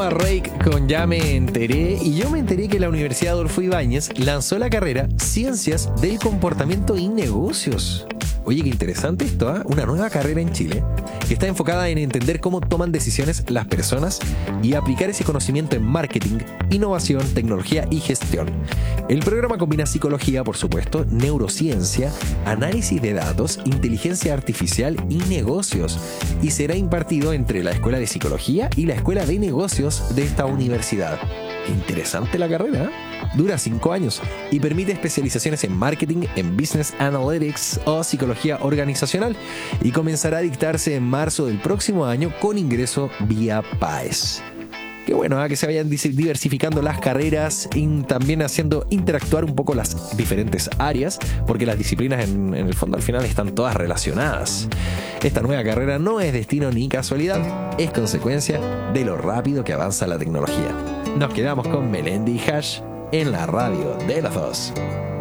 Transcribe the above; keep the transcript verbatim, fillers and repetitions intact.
Sonaba Rake con Ya me enteré, y yo me enteré que la Universidad Adolfo Ibáñez lanzó la carrera Ciencias del Comportamiento y Negocios. Oye, qué interesante esto, ¿eh? Una nueva carrera en Chile que está enfocada en entender cómo toman decisiones las personas y aplicar ese conocimiento en marketing, innovación, tecnología y gestión. El programa combina psicología, por supuesto, neurociencia, análisis de datos, inteligencia artificial y negocios, y será impartido entre la Escuela de Psicología y la Escuela de Negocios de esta universidad. Interesante la carrera, ¿eh? Dura cinco años y permite especializaciones en marketing, en business analytics o psicología organizacional, y comenzará a dictarse en marzo del próximo año con ingreso vía PAES. Qué bueno, ¿eh? Que se vayan diversificando las carreras y también haciendo interactuar un poco las diferentes áreas, porque las disciplinas en, en el fondo al final están todas relacionadas. Esta nueva carrera no es destino ni casualidad, es consecuencia de lo rápido que avanza la tecnología. Nos quedamos con Melendi y Hash en la radio de los dos.